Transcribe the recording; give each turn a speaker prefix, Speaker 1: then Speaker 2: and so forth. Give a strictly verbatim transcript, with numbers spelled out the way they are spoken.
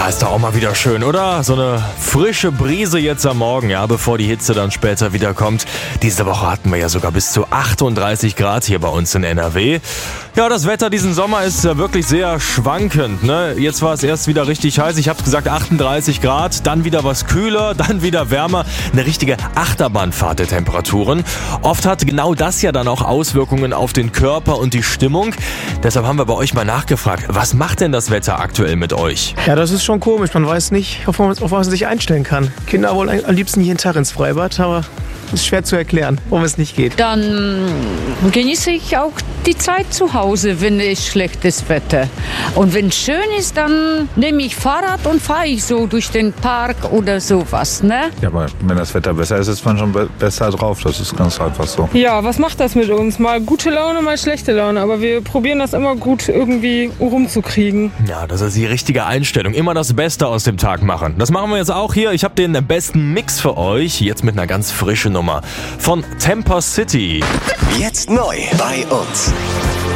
Speaker 1: Ja, ist doch auch mal wieder schön, oder? So eine frische Brise jetzt am Morgen, ja, bevor die Hitze dann später wieder kommt. Diese Woche hatten wir ja sogar bis zu achtunddreißig Grad hier bei uns in N R W. Ja, das Wetter diesen Sommer ist ja wirklich sehr schwankend, ne? Jetzt war es erst wieder richtig heiß, ich habe gesagt achtunddreißig Grad, dann wieder was kühler, dann wieder wärmer. Eine richtige Achterbahnfahrt der Temperaturen. Oft hat genau das ja dann auch Auswirkungen auf den Körper und die Stimmung. Deshalb haben wir bei euch mal nachgefragt, was macht denn das Wetter aktuell mit euch?
Speaker 2: Ja, das ist schon komisch. Man weiß nicht, auf was man sich einstellen kann. Kinder wollen am liebsten jeden Tag ins Freibad, aber ist schwer zu erklären, warum es nicht geht.
Speaker 3: Dann genieße ich auch die Zeit zu Hause, wenn es schlechtes Wetter. Und wenn es schön ist, dann nehme ich Fahrrad und fahre ich so durch den Park oder sowas, ne?
Speaker 4: Ja, aber wenn das Wetter besser ist, ist man schon be- besser drauf. Das ist ganz einfach so.
Speaker 5: Ja, was macht das mit uns? Mal gute Laune, mal schlechte Laune. Aber wir probieren das immer gut irgendwie rumzukriegen.
Speaker 1: Ja, das ist die richtige Einstellung. Immer das Beste aus dem Tag machen. Das machen wir jetzt auch hier. Ich habe den besten Mix für euch. Jetzt mit einer ganz frischen Nummer von Temper City.
Speaker 6: Jetzt neu bei uns.